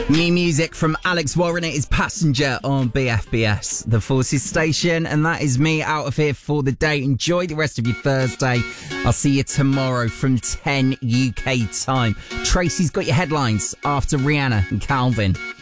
New music from Alex Warren. It is Passenger on BFBS, the Forces station. And that is me out of here for the day. Enjoy the rest of your Thursday. I'll see you tomorrow from 10 UK time. Tracy's got your headlines after Rihanna and Calvin.